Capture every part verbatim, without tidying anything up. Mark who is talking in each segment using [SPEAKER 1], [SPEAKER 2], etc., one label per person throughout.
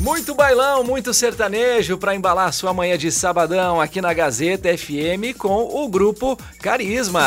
[SPEAKER 1] Muito bailão, muito sertanejo para embalar sua manhã de sabadão aqui na Gazeta F M com o grupo Carisma.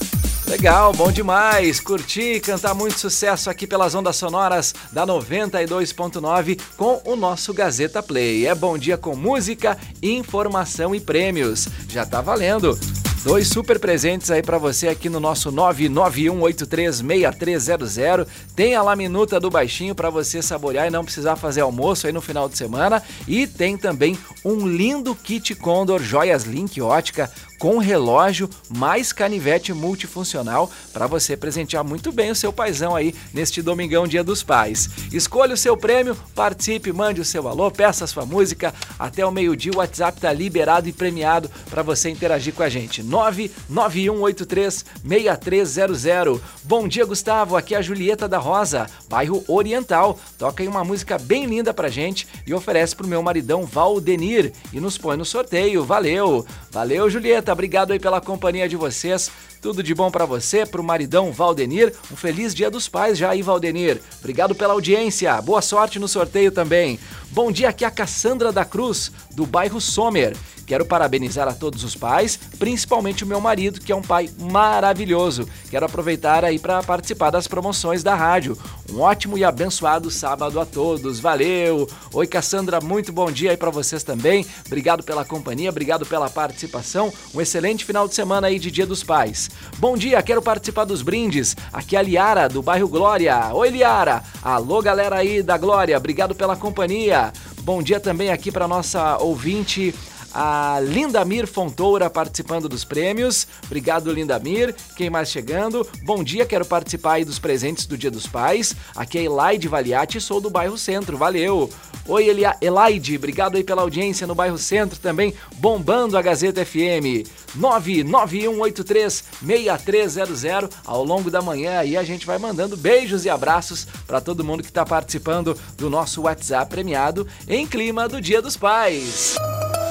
[SPEAKER 1] Legal, bom demais, curtir, cantar muito sucesso aqui pelas ondas sonoras da noventa e dois ponto nove com o nosso Gazeta Play. É bom dia com música, informação e prêmios. Já tá valendo. Dois super presentes aí pra você aqui no nosso nove nove um oito três seis três zero zero. Tem a laminuta do baixinho pra você saborear e não precisar fazer almoço aí no final de semana. E tem também um lindo kit Condor Joias Link Ótica com relógio mais canivete multifuncional para você presentear muito bem o seu paizão aí neste domingão, Dia dos Pais. Escolha o seu prêmio, participe, mande o seu alô, peça a sua música. Até o meio-dia o WhatsApp tá liberado e premiado para você interagir com a gente. nove nove um oito três seis três zero zero. Bom dia, Gustavo. Aqui é a Julieta da Rosa, bairro Oriental. Toca aí uma música bem linda pra gente e oferece pro meu maridão Valdenir e nos põe no sorteio. Valeu! Valeu, Julieta. Obrigado aí pela companhia de vocês. Tudo de bom pra você, pro maridão Valdenir. Um feliz Dia dos Pais já aí, Valdenir. Obrigado pela audiência. Boa sorte no sorteio também. Bom dia, aqui é a Cassandra da Cruz, do bairro Sommer. Quero parabenizar a todos os pais, principalmente o meu marido, que é um pai maravilhoso. Quero aproveitar aí para participar das promoções da rádio. Um ótimo e abençoado sábado a todos. Valeu! Oi, Cassandra, muito bom dia aí para vocês também. Obrigado pela companhia, obrigado pela participação. Um excelente final de semana aí de Dia dos Pais. Bom dia, quero participar dos brindes. Aqui é a Liara, do bairro Glória. Oi, Liara! Alô, galera aí da Glória, obrigado pela companhia. Bom dia também aqui para nossa ouvinte, a Lindamir Fontoura, participando dos prêmios. Obrigado, Lindamir. Quem mais chegando? Bom dia, quero participar aí dos presentes do Dia dos Pais. Aqui é Elaide Valiati, sou do bairro Centro. Valeu! Oi, Elia... Elaide, obrigado aí pela audiência no bairro Centro também, bombando a Gazeta F M. nove nove um oito três seis três zero zero. Ao longo da manhã aí a gente vai mandando beijos e abraços para todo mundo que está participando do nosso WhatsApp premiado em clima do Dia dos Pais.